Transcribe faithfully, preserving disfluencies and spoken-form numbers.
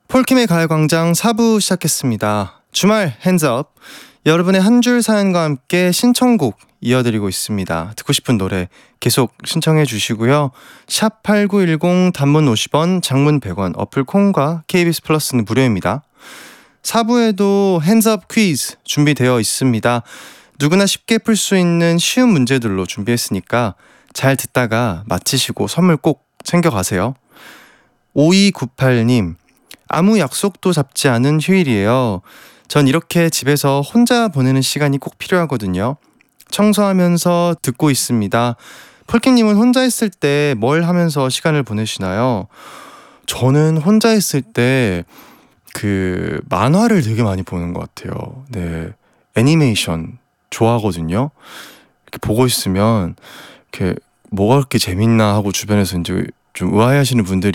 폴킴의 가요광장 사 부 시작했습니다. 주말 핸즈업, 여러분의 한 줄 사연과 함께 신청곡 이어드리고 있습니다. 듣고 싶은 노래 계속 신청해 주시고요. 샵 팔구일공, 단문 오십 원, 장문 백 원, 어플 콩과 케이비에스 플러스는 무료입니다. 사 부에도 핸즈업 퀴즈 준비되어 있습니다. 누구나 쉽게 풀 수 있는 쉬운 문제들로 준비했으니까 잘 듣다가 마치시고 선물 꼭 챙겨가세요. 오이구팔 님, 아무 약속도 잡지 않은 휴일이에요. 전 이렇게 집에서 혼자 보내는 시간이 꼭 필요하거든요. 청소하면서 듣고 있습니다. 폴킴님은 혼자 있을 때 뭘 하면서 시간을 보내시나요? 저는 혼자 있을 때 그 만화를 되게 많이 보는 것 같아요. 네, 애니메이션 좋아하거든요. 이렇게 보고 있으면 이렇게 뭐가 그렇게 재밌나 하고 주변에서 이제 좀 의아해하시는 분들이